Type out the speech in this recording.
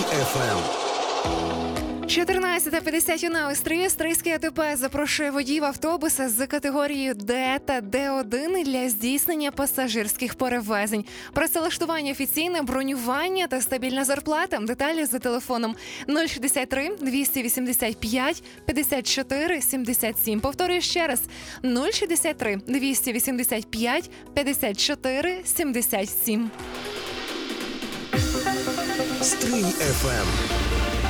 FM. 14:50 на Острії. Стрийський АТП запрошує водіїв автобуса з категорією Д та Д1 для здійснення пасажирських перевезень. Працевлаштування офіційне, бронювання та стабільна зарплата. Деталі за телефоном 063 285 54 77. Повторюю ще раз. 063 285 54 77. Стрий FM.